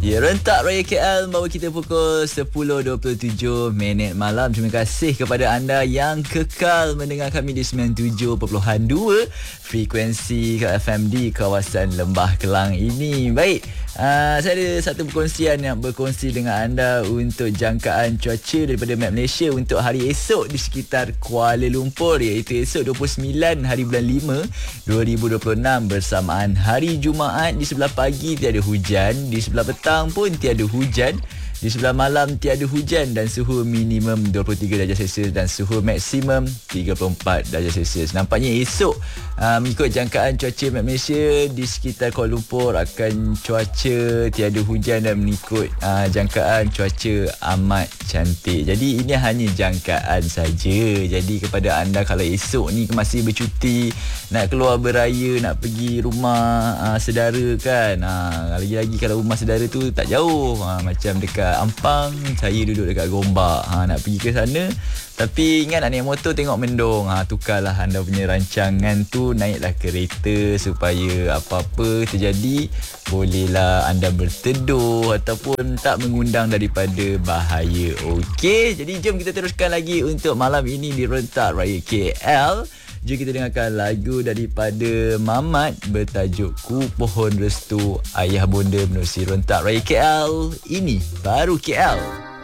Ya, Rentak Raya KL bawa kita pukul 10.27 malam. Terima kasih kepada anda yang kekal mendengar kami di 97.2 frekuensi FM di kawasan Lembah Kelang ini. Baik, saya ada satu perkongsian yang berkongsi dengan anda untuk jangkaan cuaca daripada Map Malaysia untuk hari esok di sekitar Kuala Lumpur, iaitu esok 29 hari bulan 5 2026 bersamaan hari Jumaat. Di sebelah pagi tiada hujan, di sebelah petang pun tiada hujan, di sebelah malam tiada hujan dan suhu minimum 23 darjah Celsius dan suhu maksimum 34 darjah Celsius. Nampaknya esok mengikut jangkaan cuaca Map Malaysia di sekitar Kuala Lumpur akan cuaca tiada hujan dan mengikut jangkaan cuaca amat cantik. Jadi ini hanya jangkaan saja. Jadi kepada anda kalau esok ni masih bercuti, nak keluar beraya, nak pergi rumah saudara kan, lagi-lagi kalau rumah saudara tu tak jauh, macam dekat Ampang, saya duduk dekat Gombak, nak pergi ke sana. Tapi ingat nak naik motor tengok mendung, tukarlah anda punya rancangan tu, naiklah kereta supaya apa-apa terjadi bolehlah anda berteduh ataupun tak mengundang daripada bahaya. Okey, jadi jom kita teruskan lagi untuk malam ini di Rentak Raya KL. Jom kita dengarkan lagu daripada Mamat bertajuk Ku Pohon Restu Ayah Bonda menerusi Rentak Raya KL. Ini baru KL.